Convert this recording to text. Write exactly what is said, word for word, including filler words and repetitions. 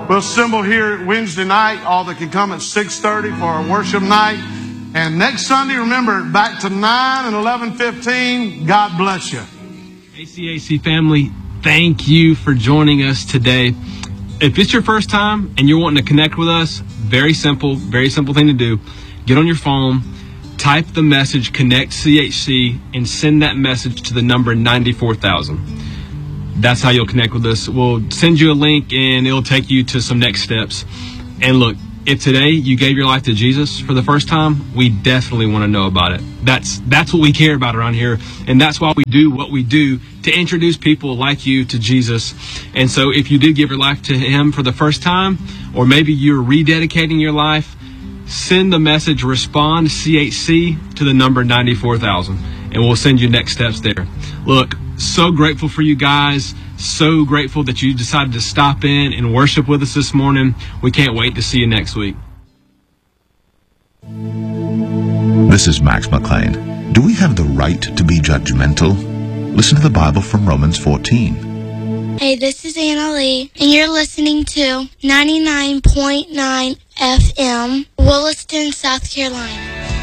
We'll assemble here Wednesday night. All that can come at six thirty for our worship night. And next Sunday, remember, back to nine and eleven fifteen. God bless you. A C A C family, thank you for joining us today. If it's your first time and you're wanting to connect with us, very simple, very simple thing to do. Get on your phone, type the message, connect C H C, and send that message to the number ninety-four thousand. That's how you'll connect with us. We'll send you a link and it'll take you to some next steps. And look, if today you gave your life to Jesus for the first time, we definitely want to know about it. That's that's what we care about around here. And that's why we do what we do, to introduce people like you to Jesus. And so if you did give your life to him for the first time, or maybe you're rededicating your life, send the message, respond C H C to the number ninety-four thousand, and we'll send you next steps there. Look, so grateful for you guys. So grateful that you decided to stop in and worship with us this morning. We can't wait to see you next week. This is Max McLean. Do we have the right to be judgmental? Listen to the Bible from Romans fourteen. Hey, this is Anna Lee, and you're listening to ninety-nine point nine F M, Williston, South Carolina.